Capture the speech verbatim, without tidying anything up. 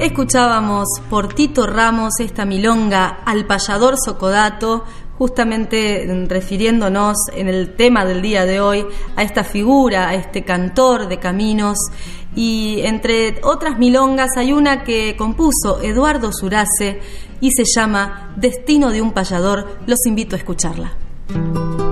Escuchábamos por Tito Ramos esta milonga Al Payador Socodato, justamente refiriéndonos en el tema del día de hoy a esta figura, a este cantor de caminos. Y entre otras milongas hay una que compuso Eduardo Surace y se llama Destino de un Payador. Los invito a escucharla.